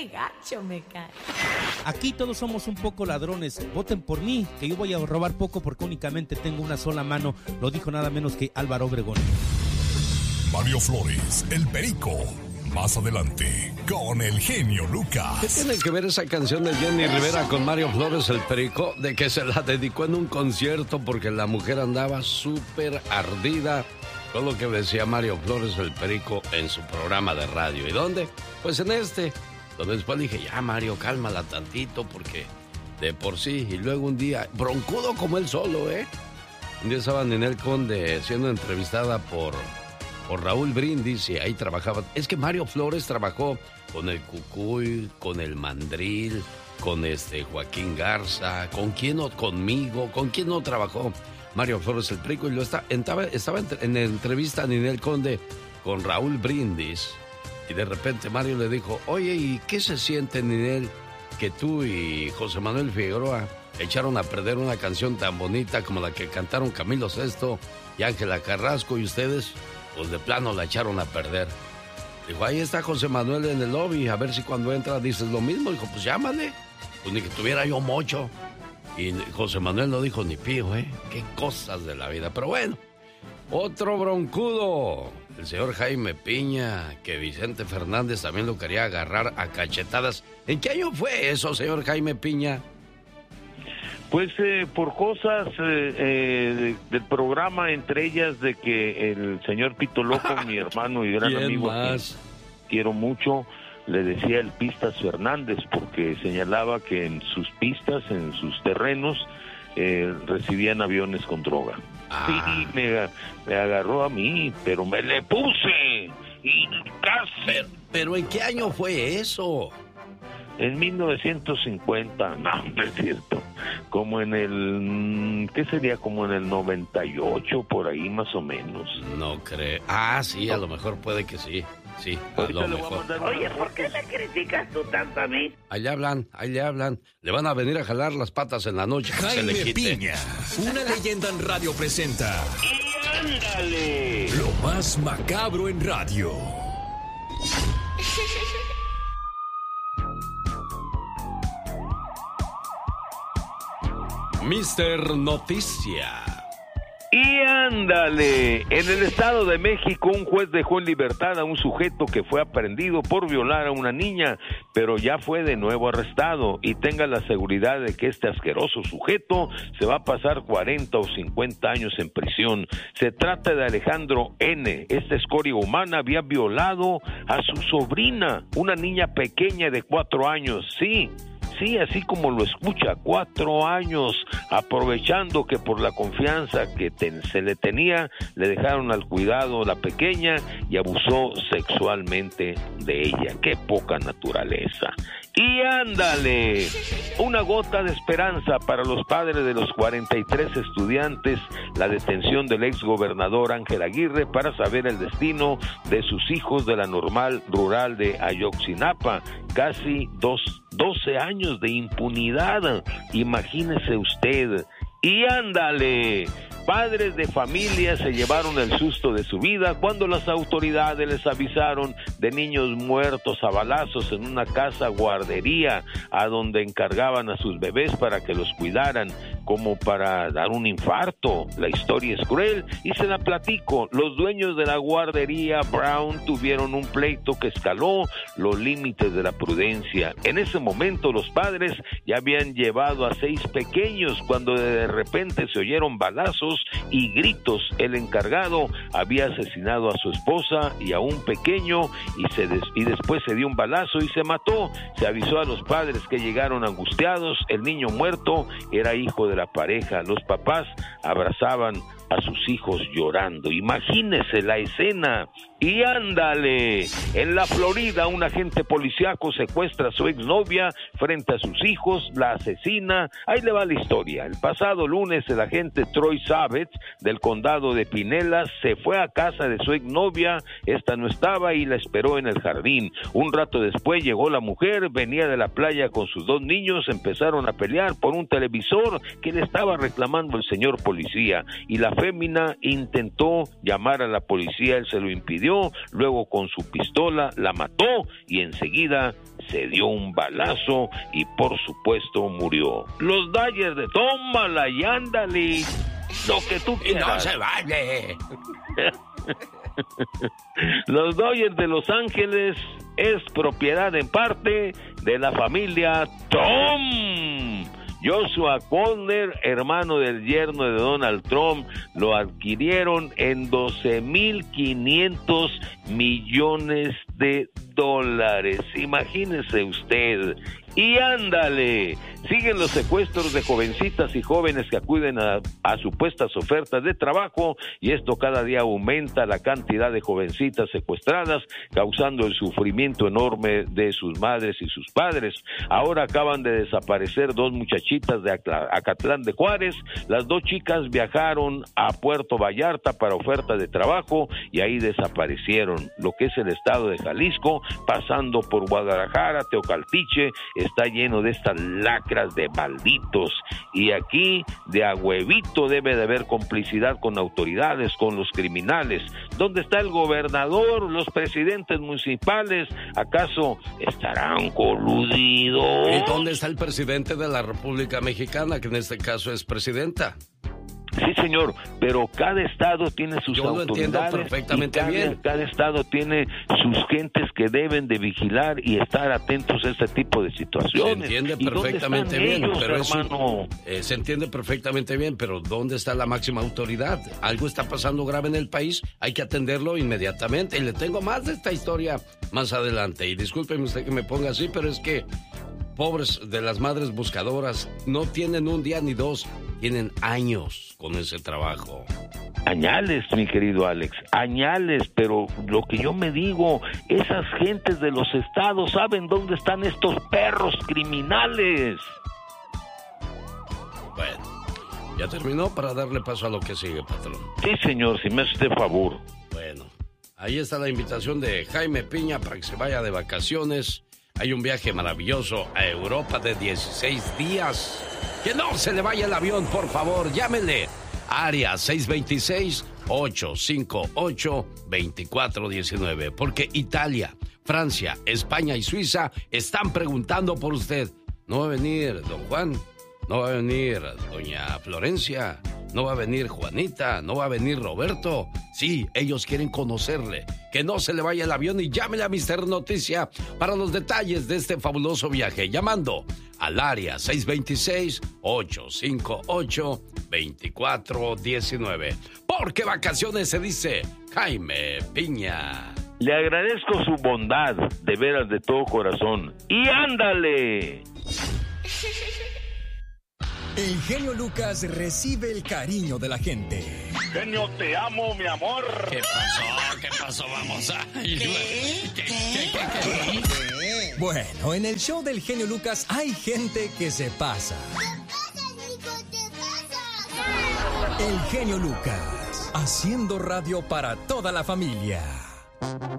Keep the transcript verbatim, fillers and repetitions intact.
Qué gacho me cae. Aquí todos somos un poco ladrones. Voten por mí, que yo voy a robar poco porque únicamente tengo una sola mano. Lo dijo nada menos que Álvaro Obregón. Mario Flores, el Perico. Más adelante, con el genio Lucas. ¿Qué tiene que ver esa canción de Jenny Rivera con Mario Flores, el Perico? De que se la dedicó en un concierto porque la mujer andaba súper ardida con lo que decía Mario Flores, el Perico, en su programa de radio. ¿Y dónde? Pues en este. Donde después dije, ya Mario, cálmala tantito porque de por sí. Y luego un día, broncudo como él solo, ¿eh? Un día estaba Ninel Conde siendo entrevistada por... por Raúl Brindis, y ahí trabajaba. Es que Mario Flores trabajó con el Cucuy, con el Mandril, con este Joaquín Garza, con quién no, conmigo, con quién no trabajó Mario Flores el Perico, y lo está, estaba, estaba en, en entrevista a Ninel Conde con Raúl Brindis, y de repente Mario le dijo, oye, ¿y qué se siente, Ninel, que tú y José Manuel Figueroa echaron a perder una canción tan bonita como la que cantaron Camilo Sesto y Ángela Carrasco, y ustedes pues de plano la echaron a perder? Dijo, ahí está José Manuel en el lobby, a ver si cuando entra dices lo mismo. Dijo, pues llámale, pues ni que tuviera yo mocho. Y José Manuel no dijo ni pío, ¿eh? Qué cosas de la vida. Pero bueno, otro broncudo, el señor Jaime Piña, que Vicente Fernández también lo quería agarrar a cachetadas. ¿En qué año fue eso, señor Jaime Piña? Pues eh, por cosas eh, eh, del programa, entre ellas de que el señor Pito Loco, mi hermano y gran amigo, que quiero mucho, le decía el Pistas Fernández, porque señalaba que en sus pistas, en sus terrenos, eh, recibían aviones con droga. Ah. Sí, me, me agarró a mí, pero me le puse y casi... Pero, pero ¿en qué año fue eso? En mil novecientos cincuenta, no, no es cierto, como en el, ¿qué sería? Como en el noventa y ocho, por ahí más o menos. No creo, ah, sí, a lo mejor puede que sí, sí, a lo mejor. Oye, ¿por qué me criticas tú tanto a mí? Ahí le hablan, ahí le hablan, le van a venir a jalar las patas en la noche. Jaime se le quite. Piña, una leyenda en radio presenta. ¡Y ándale! Lo más macabro en radio. Mister Noticia. Y ándale, en el Estado de México un juez dejó en libertad a un sujeto que fue aprehendido por violar a una niña, pero ya fue de nuevo arrestado, y tenga la seguridad de que este asqueroso sujeto se va a pasar cuarenta o cincuenta años en prisión. Se trata de Alejandro N. Esta escoria humana había violado a su sobrina, una niña pequeña de cuatro años, sí. Sí, así como lo escucha, cuatro años, aprovechando que por la confianza que ten, se le tenía, le dejaron al cuidado la pequeña y abusó sexualmente de ella. ¡Qué poca naturaleza! Y ándale, una gota de esperanza para los padres de los cuarenta y tres estudiantes, la detención del ex gobernador Ángel Aguirre para saber el destino de sus hijos de la normal rural de Ayotzinapa. Casi dos, doce años de impunidad, imagínese usted. Y ándale, padres de familia se llevaron el susto de su vida cuando las autoridades les avisaron de niños muertos a balazos en una casa guardería a donde encargaban a sus bebés para que los cuidaran, como para dar un infarto. La historia es cruel y se la platico. Los dueños de la guardería Brown tuvieron un pleito que escaló los límites de la prudencia. En ese momento los padres ya habían llevado a seis pequeños cuando de repente se oyeron balazos y gritos. El encargado había asesinado a su esposa y a un pequeño y, se des- y después se dio un balazo y se mató. Se avisó a los padres, que llegaron angustiados. El niño muerto era hijo de la pareja. Los papás abrazaban a sus hijos llorando. Imagínese la escena. Y ándale, en la Florida un agente policíaco secuestra a su exnovia frente a sus hijos, la asesina. Ahí le va la historia. El pasado lunes el agente Troy Savage del condado de Pinellas se fue a casa de su exnovia. Esta no estaba y la esperó en el jardín. Un rato después llegó la mujer, venía de la playa con sus dos niños, empezaron a pelear por un televisor que le estaba reclamando el señor policía, y la fémina intentó llamar a la policía, él se lo impidió, luego con su pistola la mató y enseguida se dio un balazo y por supuesto murió. Los Dodgers de tómala y ándale, lo que tú quieras. Y no se vale. Los Dodgers de Los Ángeles es propiedad en parte de la familia Trump. Joshua Conner, hermano del yerno de Donald Trump, lo adquirieron en doce mil quinientos millones de dólares. Imagínese usted. Y ándale, siguen los secuestros de jovencitas y jóvenes que acuden a, a supuestas ofertas de trabajo, y esto cada día aumenta la cantidad de jovencitas secuestradas, causando el sufrimiento enorme de sus madres y sus padres. Ahora acaban de desaparecer dos muchachitas de Acatlán de Juárez. Las dos chicas viajaron a Puerto Vallarta para oferta de trabajo y ahí desaparecieron. Lo que es el estado de Jalisco, pasando por Guadalajara, Teocaltiche, está lleno de estas lacras de malditos, y aquí de a huevito debe de haber complicidad con autoridades, con los criminales. ¿Dónde está el gobernador, los presidentes municipales? ¿Acaso estarán coludidos? ¿Y dónde está el presidente de la República Mexicana, que en este caso es presidenta? Sí, señor, pero cada estado tiene sus Yo autoridades. lo entiendo perfectamente cada, bien. Cada estado tiene sus gentes que deben de vigilar y estar atentos a este tipo de situaciones. Se entiende perfectamente bien, ellos, pero eso, eh, se entiende perfectamente bien, pero ¿dónde está la máxima autoridad? Algo está pasando grave en el país, hay que atenderlo inmediatamente. Y le tengo más de esta historia más adelante. Y discúlpeme usted que me ponga así, pero es que pobres de las madres buscadoras no tienen un día ni dos, tienen años con ese trabajo. Añales, mi querido Alex, añales, pero lo que yo me digo, esas gentes de los estados saben dónde están estos perros criminales. Bueno, ya terminó para darle paso a lo que sigue, patrón. Sí, señor, si me hace usted favor. Bueno, ahí está la invitación de Jaime Piña para que se vaya de vacaciones. Hay un viaje maravilloso a Europa de dieciséis días. Que no se le vaya el avión, por favor, llámenle. Área seis dos seis, ocho cinco ocho, dos cuatro uno nueve. Porque Italia, Francia, España y Suiza están preguntando por usted. ¿No va a venir don Juan? ¿No va a venir doña Florencia? ¿No va a venir Juanita? ¿No va a venir Roberto? Sí, ellos quieren conocerle. Que no se le vaya el avión y llámele a Mister Noticia para los detalles de este fabuloso viaje. Llamando al área seis dos seis, ocho cinco ocho, dos cuatro uno nueve. Porque vacaciones se dice Jaime Piña. Le agradezco su bondad, de veras, de todo corazón. ¡Y ándale! El genio Lucas recibe el cariño de la gente. Genio, te amo, mi amor. ¿Qué pasó? ¿Qué pasó? Vamos a... ¿Qué? ¿Qué? ¿Qué? ¿Qué? ¿Qué? Bueno, en el show del genio Lucas hay gente que se pasa. ¿Qué pasa, Nico? ¿Qué pasa? El genio Lucas, haciendo radio para toda la familia.